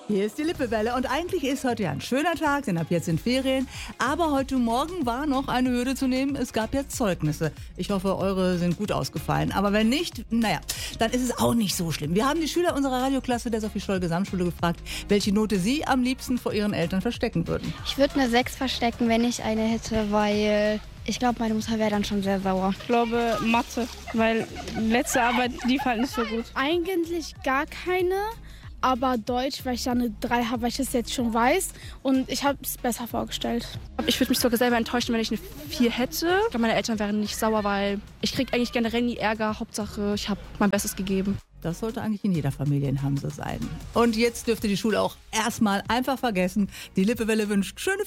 Hier ist die Lippewelle und eigentlich ist heute ja ein schöner Tag, denn ab jetzt sind Ferien. Aber heute Morgen war noch eine Hürde zu nehmen. Es gab ja Zeugnisse. Ich hoffe, eure sind gut ausgefallen. Aber wenn nicht, dann ist es auch nicht so schlimm. Wir haben die Schüler unserer Radioklasse der Sophie-Scholl-Gesamtschule gefragt, welche Note sie am liebsten vor ihren Eltern verstecken würden. Ich würde eine 6 verstecken, wenn ich eine hätte, weil ich glaube, meine Mutter wäre dann schon sehr sauer. Ich glaube Mathe, weil letzte Arbeit lief halt nicht so gut. Eigentlich gar keine. Aber Deutsch, weil ich da eine 3 habe, weil ich das jetzt schon weiß. Und ich habe es besser vorgestellt. Ich würde mich sogar selber enttäuschen, wenn ich eine 4 hätte. Ich glaube, meine Eltern wären nicht sauer, weil ich kriege eigentlich generell nie Ärger. Hauptsache, ich habe mein Bestes gegeben. Das sollte eigentlich in jeder Familie in Hamse sein. Und jetzt dürfte die Schule auch erstmal einfach vergessen. Die Lippewelle wünscht schöne